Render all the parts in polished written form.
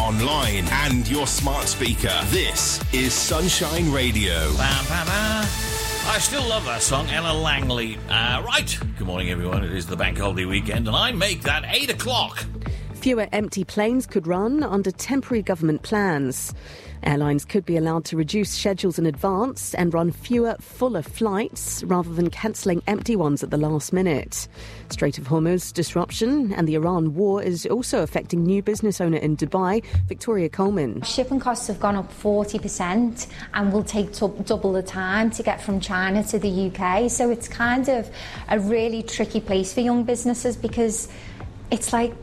online, and your smart speaker. This is Sunshine Radio. I still love that song, Ella Langley. Right, good morning everyone, it is the bank holiday weekend and I make that 8 o'clock. Fewer empty planes could run under temporary government plans. Airlines could be allowed to reduce schedules in advance and run fewer, fuller flights rather than cancelling empty ones at the last minute. Strait of Hormuz disruption and the Iran war is also affecting new business owner in Dubai, Victoria Coleman. Shipping costs have gone up 40% and will take double the time to get from China to the UK. So it's kind of a really tricky place for young businesses because it's like,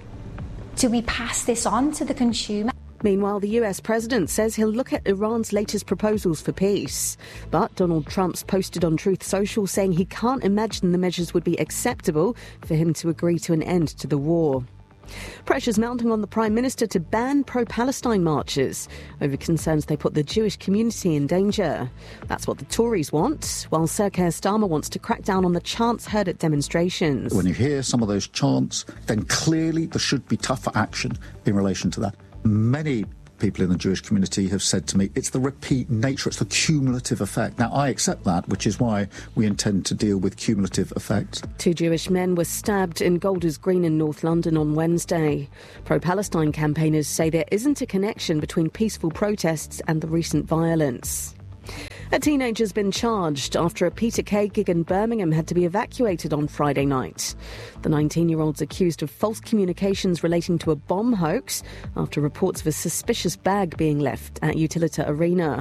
do we pass this on to the consumer? Meanwhile, the US president says he'll look at Iran's latest proposals for peace. But Donald Trump's posted on Truth Social saying he can't imagine the measures would be acceptable for him to agree to an end to the war. Pressure's mounting on the Prime Minister to ban pro-Palestine marches over concerns they put the Jewish community in danger. That's what the Tories want, while Sir Keir Starmer wants to crack down on the chants heard at demonstrations. When you hear some of those chants, then clearly there should be tougher action in relation to that. Many people in the Jewish community have said to me, it's the repeat nature, it's the cumulative effect. Now, I accept that, which is why we intend to deal with cumulative effects. 2 Jewish men were stabbed in Golders Green in North London on Wednesday. Pro-Palestine campaigners say there isn't a connection between peaceful protests and the recent violence. A teenager's been charged after a Peter Kay gig in Birmingham had to be evacuated on Friday night. The 19-year-old's accused of false communications relating to a bomb hoax after reports of a suspicious bag being left at Utilita Arena.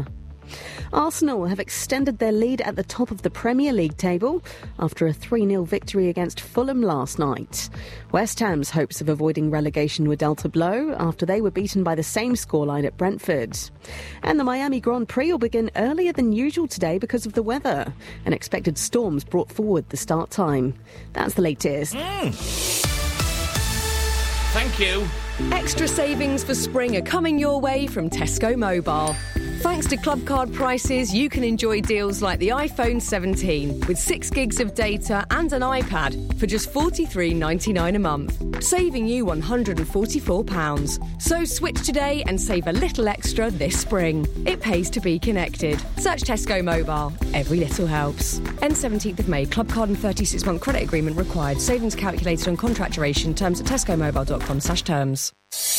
Arsenal have extended their lead at the top of the Premier League table after a 3-0 victory against Fulham last night. West Ham's hopes of avoiding relegation were dealt a blow after they were beaten by the same scoreline at Brentford. And the Miami Grand Prix will begin earlier than usual today because of the weather. Unexpected storms brought forward the start time. That's the latest. Thank you. Extra savings for spring are coming your way from Tesco Mobile. Thanks to Club Card prices, you can enjoy deals like the iPhone 17 with 6 gigs of data and an iPad for just $43.99 a month, saving you £144. So switch today and save a little extra this spring. It pays to be connected. Search Tesco Mobile. Every little helps. End 17th of May. Club Card and 36-month credit agreement required. Savings calculated on contract duration. Terms at tescomobile.com/terms.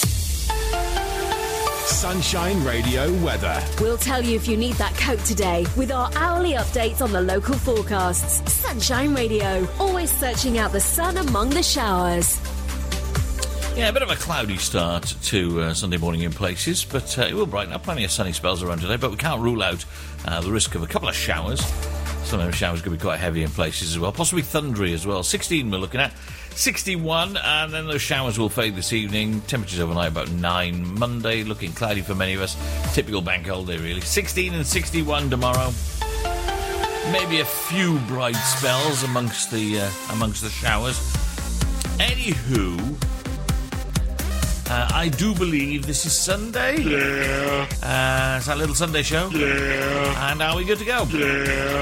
Sunshine Radio weather. We'll tell you if you need that coat today with our hourly updates on the local forecasts. Sunshine Radio, always searching out the sun among the showers. Yeah, a bit of a cloudy start to Sunday morning in places, but it will brighten up. Plenty of sunny spells around today, but we can't rule out the risk of a couple of showers. Some of those showers could be quite heavy in places as well, possibly thundery as well. 16 we're looking at, 61, and then those showers will fade this evening. Temperatures overnight about 9. Monday looking cloudy for many of us. Typical bank holiday, really. 16 and 61 tomorrow. Maybe a few bright spells amongst the showers. Anywho, I do believe this is Sunday. Yeah. It's our little Sunday show. Yeah. And are we good to go? Yeah.